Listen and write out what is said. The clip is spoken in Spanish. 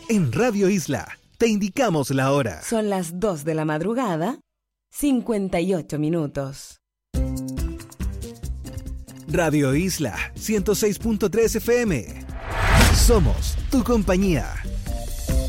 En Radio Isla te indicamos la hora. Son las 2 de la madrugada, 58 minutos. Radio Isla 106.3 FM. Somos tu compañía.